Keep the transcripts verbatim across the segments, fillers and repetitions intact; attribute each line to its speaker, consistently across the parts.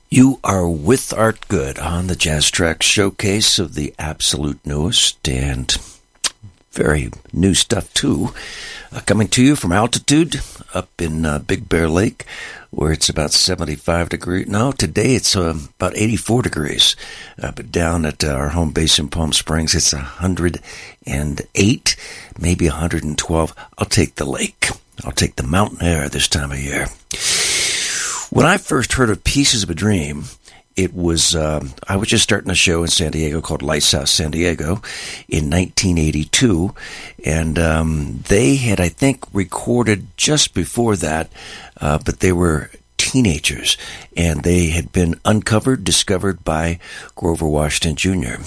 Speaker 1: You are with Art Good on the Jazz Track Showcase of the absolute newest and very new stuff, too. Uh, coming to you from altitude up in uh, Big Bear Lake, where it's about seventy-five degrees. No, today it's uh, about eighty-four degrees. Uh, but down at uh, our home base in Palm Springs, it's one hundred eight, maybe one hundred twelve. I'll take the lake. I'll take the mountain air this time of year. When I first heard of Pieces of a Dream, it was, um, I was just starting a show in San Diego called Lights House San Diego in nineteen eighty-two. And um, they had, I think, recorded just before that, uh, but they were teenagers. And they had been uncovered, discovered by Grover Washington Junior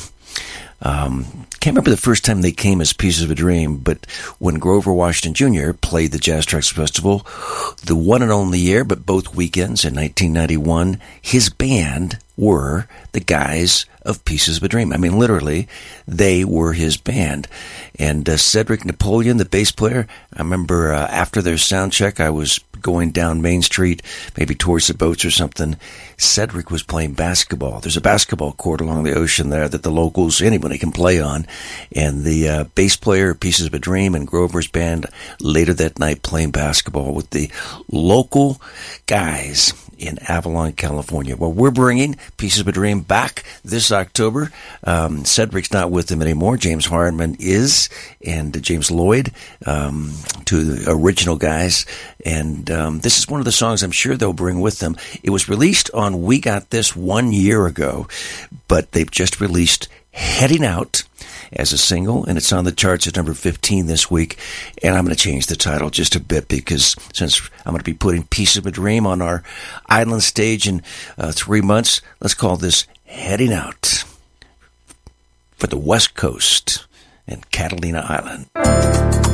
Speaker 1: Um, can't remember the first time they came as Pieces of a Dream, but when Grover Washington Junior played the Jazz Tracks Festival, the one and only year, but both weekends in nineteen ninety-one, his band were the guys of Pieces of a Dream. I mean, literally, they were his band. And uh, Cedric Napoleon, the bass player, I remember uh, after their sound check, I was going down Main Street, maybe towards the boats or something. Cedric was playing basketball. There's a basketball court along the ocean there that the locals, anybody can play on. And the uh, bass player, Pieces of a Dream, and Grover's band later that night playing basketball with the local guys in Avalon, California. Well, we're bringing Pieces of a Dream back this October. Um, Cedric's not with them anymore. James Hardman is, and James Lloyd, um, two of the original guys. And um, this is one of the songs I'm sure they'll bring with them. It was released on We Got This one year ago, but they've just released Heading Out as a single, and it's on the charts at number fifteen this week. And I'm going to change the title just a bit because since I'm going to be putting Piece of a Dream on our island stage in uh, three months, let's call this Heading Out for the West Coast and Catalina Island.